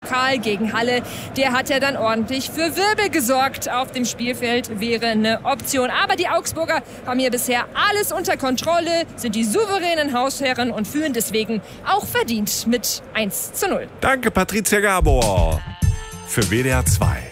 Pokal gegen Halle, der hat ja dann ordentlich für Wirbel gesorgt. Auf dem Spielfeld wäre eine Option. Aber die Augsburger haben hier bisher alles unter Kontrolle, sind die souveränen Hausherren und führen deswegen auch verdient mit 1:0. Danke, Patricia Gabor. Für WDR 2.